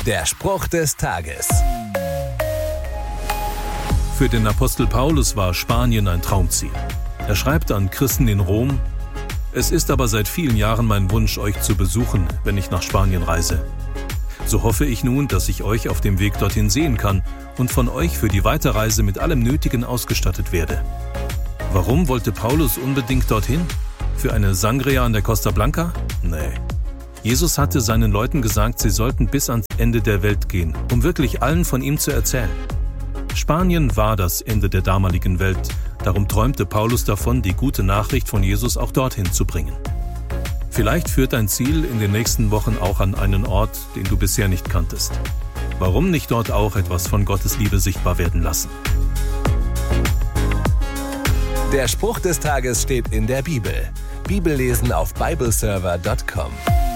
Der Spruch des Tages. Für den Apostel Paulus war Spanien ein Traumziel. Er schreibt an Christen in Rom: Es ist aber seit vielen Jahren mein Wunsch, euch zu besuchen, wenn ich nach Spanien reise. So hoffe ich nun, dass ich euch auf dem Weg dorthin sehen kann und von euch für die Weiterreise mit allem Nötigen ausgestattet werde. Warum wollte Paulus unbedingt dorthin? Für eine Sangria an der Costa Blanca? Nee. Jesus hatte seinen Leuten gesagt, sie sollten bis ans Ende der Welt gehen, um wirklich allen von ihm zu erzählen. Spanien war das Ende der damaligen Welt, darum träumte Paulus davon, die gute Nachricht von Jesus auch dorthin zu bringen. Vielleicht führt dein Ziel in den nächsten Wochen auch an einen Ort, den du bisher nicht kanntest. Warum nicht dort auch etwas von Gottes Liebe sichtbar werden lassen? Der Spruch des Tages steht in der Bibel. Bibellesen auf bibleserver.com.